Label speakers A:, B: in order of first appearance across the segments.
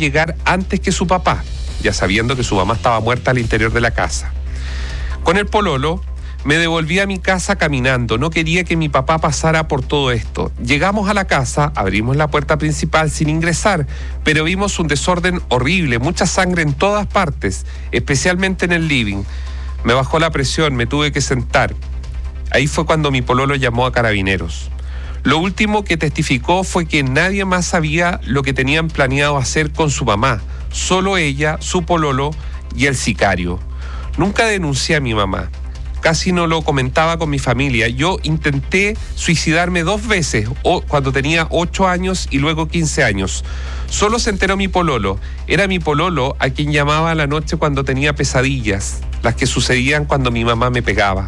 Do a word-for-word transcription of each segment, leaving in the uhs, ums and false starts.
A: llegar antes que su papá, ya sabiendo que su mamá estaba muerta al interior de la casa. Con el pololo me devolví a mi casa caminando, no quería que mi papá pasara por todo esto. Llegamos a la casa, abrimos la puerta principal sin ingresar, pero vimos un desorden horrible, mucha sangre en todas partes, especialmente en el living. Me bajó la presión, me tuve que sentar. Ahí fue cuando mi pololo llamó a Carabineros. Lo último que testificó fue que nadie más sabía lo que tenían planeado hacer con su mamá, solo ella, su pololo y el sicario. Nunca denuncié a mi mamá. Casi no lo comentaba con mi familia. Yo intenté suicidarme dos veces, o cuando tenía ocho años y luego quince años. Solo se enteró mi pololo. Era mi pololo a quien llamaba a la noche cuando tenía pesadillas, las que sucedían cuando mi mamá me pegaba.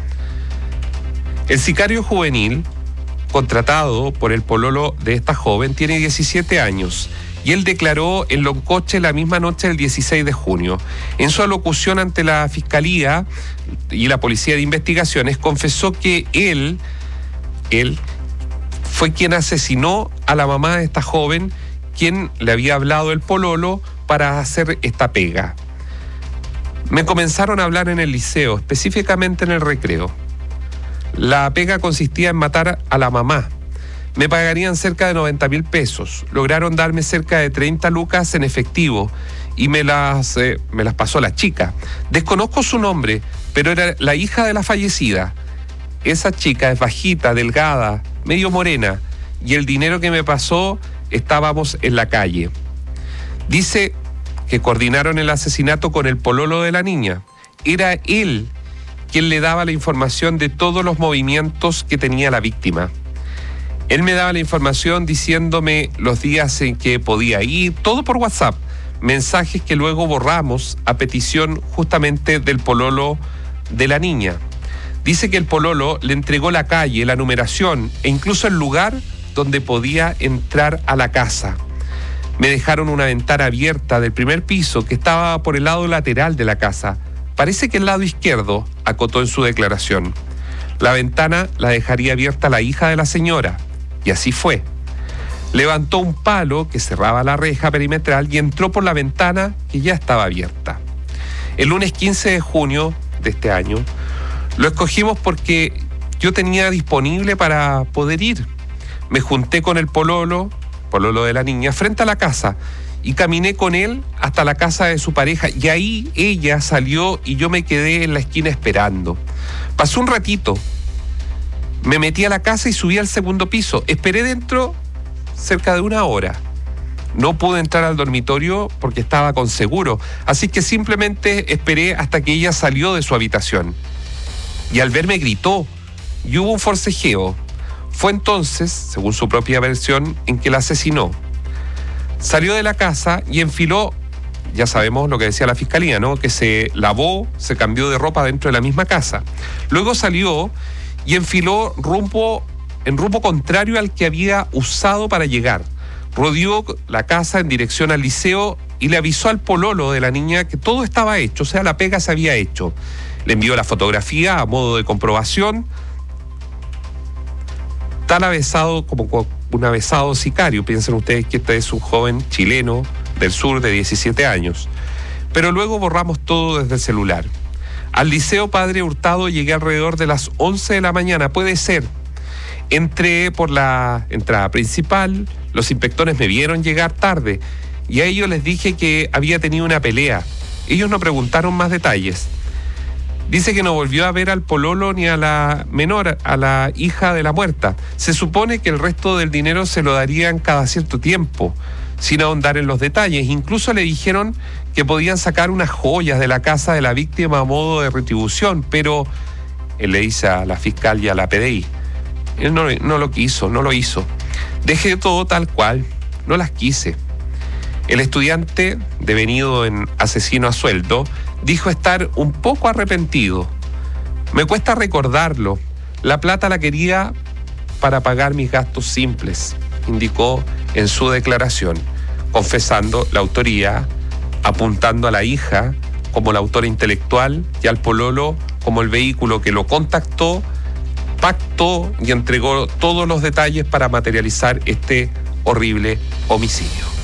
A: El sicario juvenil, contratado por el pololo de esta joven, tiene diecisiete años. Y él declaró en Loncoche la misma noche del dieciséis de junio. En su alocución ante la Fiscalía y la Policía de Investigaciones, confesó que él, él fue quien asesinó a la mamá de esta joven, quien le había hablado el pololo para hacer esta pega. Me comenzaron a hablar en el liceo, específicamente en el recreo. La pega consistía en matar a la mamá. Me pagarían cerca de noventa mil pesos. Lograron darme cerca de treinta lucas en efectivo y me las, eh, me las pasó la chica. Desconozco su nombre, pero era la hija de la fallecida. Esa chica es bajita, delgada, medio morena, y el dinero que me pasó estábamos en la calle. Dice que coordinaron el asesinato con el pololo de la niña. Era él quien le daba la información de todos los movimientos que tenía la víctima. Él me daba la información diciéndome los días en que podía ir, todo por WhatsApp, mensajes que luego borramos a petición justamente del pololo de la niña. Dice que el pololo le entregó la calle, la numeración e incluso el lugar donde podía entrar a la casa. Me dejaron una ventana abierta del primer piso que estaba por el lado lateral de la casa. Parece que el lado izquierdo, acotó en su declaración. La ventana la dejaría abierta la hija de la señora. Y así fue. Levantó un palo que cerraba la reja perimetral y entró por la ventana que ya estaba abierta. El lunes quince de junio de este año lo escogimos porque yo tenía disponible para poder ir. Me junté con el pololo, pololo de la niña, frente a la casa y caminé con él hasta la casa de su pareja y ahí ella salió y yo me quedé en la esquina esperando. Pasó un ratito. Me metí a la casa y subí al segundo piso. Esperé dentro cerca de una hora. No pude entrar al dormitorio porque estaba con seguro, así que simplemente esperé hasta que ella salió de su habitación. Y al verme gritó y hubo un forcejeo. Fue entonces, según su propia versión, en que la asesinó. Salió de la casa y enfiló, ya sabemos lo que decía la fiscalía, ¿no? Que se lavó, se cambió de ropa dentro de la misma casa. Luego salió y enfiló rumbo, en rumbo contrario al que había usado para llegar. Rodeó la casa en dirección al liceo y le avisó al pololo de la niña que todo estaba hecho, o sea, la pega se había hecho. Le envió la fotografía a modo de comprobación, tan avesado como un avesado sicario. Piensen ustedes que este es un joven chileno del sur de diecisiete años. Pero luego borramos todo desde el celular. Al Liceo Padre Hurtado llegué alrededor de las once de la mañana, puede ser. Entré por la entrada principal, los inspectores me vieron llegar tarde y a ellos les dije que había tenido una pelea. Ellos no preguntaron más detalles. Dice que no volvió a ver al pololo ni a la menor, a la hija de la muerta. Se supone que el resto del dinero se lo darían cada cierto tiempo, sin ahondar en los detalles. Incluso le dijeron que podían sacar unas joyas de la casa de la víctima a modo de retribución, pero él le dice a la fiscal y a la P D I, él no, no lo quiso, no lo hizo. Dejé todo tal cual, no las quise. El estudiante, devenido en asesino a sueldo, dijo estar un poco arrepentido. Me cuesta recordarlo. La plata la quería para pagar mis gastos simples, indicó en su declaración, confesando la autoría, apuntando a la hija como la autora intelectual y al pololo como el vehículo que lo contactó, pactó y entregó todos los detalles para materializar este horrible homicidio.